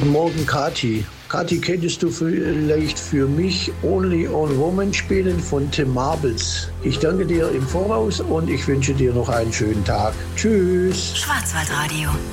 Guten Morgen, Kathi. Kathi, könntest du vielleicht für mich Only on Woman spielen von Tim Marbles? Ich danke dir im Voraus und ich wünsche dir noch einen schönen Tag. Tschüss. Schwarzwaldradio.